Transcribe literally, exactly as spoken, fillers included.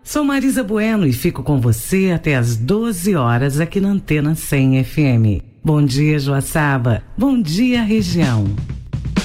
Sou Marisa Bueno e fico com você até às doze horas aqui na Antena cem F M. Bom dia, Joaçaba. Bom dia, região.